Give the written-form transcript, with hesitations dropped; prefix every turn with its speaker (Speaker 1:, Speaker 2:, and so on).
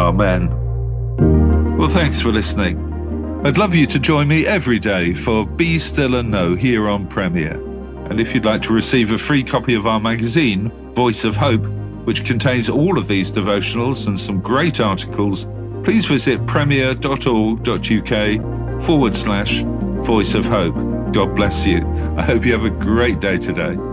Speaker 1: Amen. Well, thanks for listening. I'd love you to join me every day for Be Still and Know here on Premier. And if you'd like to receive a free copy of our magazine, Voice of Hope, which contains all of these devotionals and some great articles, please visit premier.org.uk/Voice of Hope. God bless you. I hope you have a great day today.